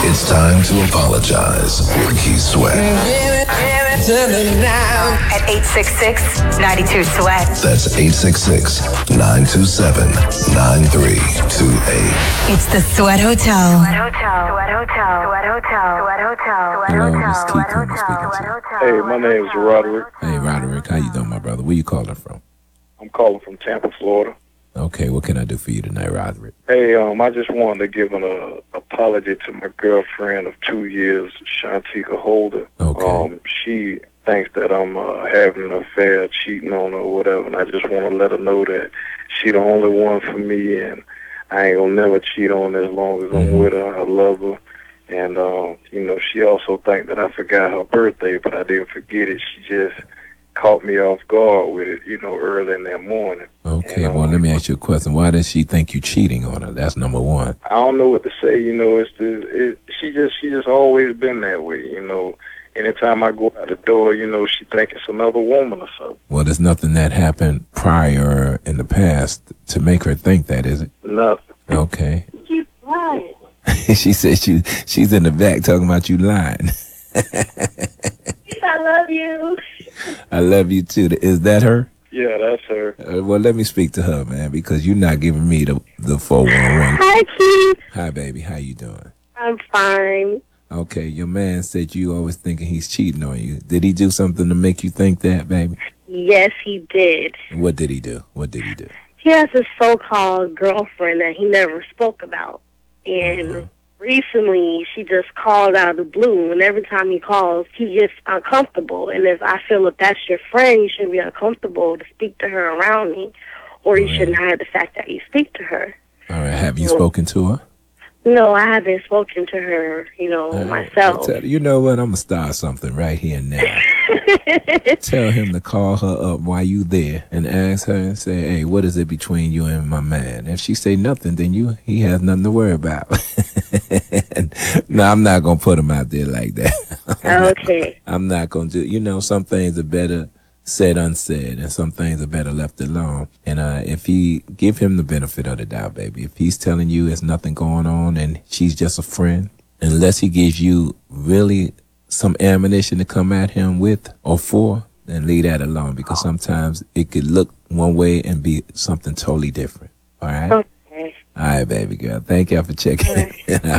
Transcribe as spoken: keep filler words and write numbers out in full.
It's time to apologize with Keith Sweat. At eight six six, nine two, sweat. That's eight six six, nine two seven, nine three two eight. It's the Sweat Hotel. Sweat Hotel. Sweat Hotel. Sweat Hotel. Sweat Hotel. Hello, this is Keith who I'm speaking to. Hey, my name is Roderick. Hey, Roderick, how you doing, my brother? Where you calling from? I'm calling from Tampa, Florida. Okay, what can I do for you tonight, Roderick? Hey, um, I just wanted to give an uh, apology to my girlfriend of two years, Shantika Holder. Okay. Um, she thinks that I'm uh, having an affair, cheating on her or whatever, and I just want to let her know that she the only one for me, and I ain't gonna never cheat on her as long as I'm Mhm. with her. I love her. And, um, you know, she also thinks that I forgot her birthday, but I didn't forget it. She just caught me off guard with it, you know, early in that morning. Okay, And, well, um, let me ask you a question. Why does she think you cheating on her? That's number one. I don't know what to say, you know, it's the, it, she just, she just always been that way, you know. Anytime I go out the door, you know, she think it's another woman or something. Well, there's nothing that happened prior in the past to make her think that, is it? Nothing. Okay. Keep lying. She said she she's in the back talking about you lying. I love you. I love you too. Is that her? Yeah, that's her. Uh, well, let me speak to her, man, because you're not giving me the the four one one. Hi, Keith. Hi, baby. How you doing? I'm fine. Okay, your man said you always thinking he's cheating on you. Did he do something to make you think that, baby? Yes, he did. What did he do? What did he do? He has a so-called girlfriend that he never spoke about. And Uh-huh. recently, she just called out of the blue. And every time he calls, he gets uncomfortable. And if I feel if that's your friend, you shouldn't be uncomfortable to speak to her around me. Or you Right. shouldn't hide the fact that you speak to her. All right, have you spoken to her? No, I haven't spoken to her, you know, All right, myself. tell- You know what? I'm going to start something right here and now. Tell him to call her up while you there and ask her and say, hey, what is it between you and my man? If she say nothing, then you he has nothing to worry about. No, I'm not going to put him out there like that. Okay. I'm not going to do, you know, some things are better said unsaid and some things are better left alone. And uh, if he, give him the benefit of the doubt, baby. If he's telling you there's nothing going on and she's just a friend, unless he gives you really some ammunition to come at him with or for, then leave that alone, because sometimes it could look one way and be something totally different. All right? Okay. All right, baby girl. Thank you for checking.